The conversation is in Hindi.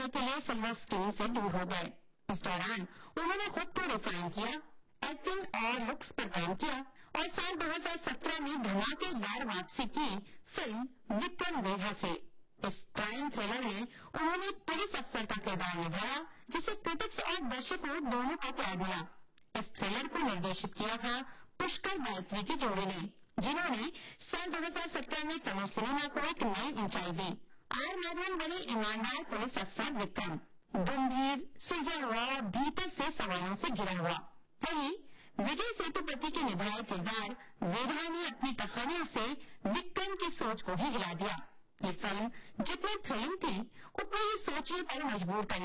करने के लिए सिल्वर स्क्रीन से दूर हो गए। इस दौरान उन्होंने खुद को रिफाइन किया, एक्टिंग और लुक्स पर काम किया और साल 2017 में धमाकेदार वापसी की फिल्म विक्रम वेधा से। इस क्राइम थ्रिलर में उन्होंने पुलिस अफसर का किरदार निभाया, जिसे क्रिटिक्स और दर्शकों दोनों को प्यार मिला। इस थ्रिलर को निर्देशित किया था पुष्कर गायत्री की जोड़ी ने, जिन्होंने साल 2017 में तमिल सिनेमा को एक नई ऊंचाई दी। आर माधवन बने ईमानदार पुलिस अफसर विक्रम, गंभीर, सुलझा हुआ और भीतर से सवालों से घिरा हुआ। वहीं विजय सेतुपति के निभाए किरदार वेधा ने अपनी कहानियों से विक्रम की सोच को ही हिला दिया। ये फिल्म जितनी थ्रिलिंग थी, उतनी ही सोचने पर मजबूर करने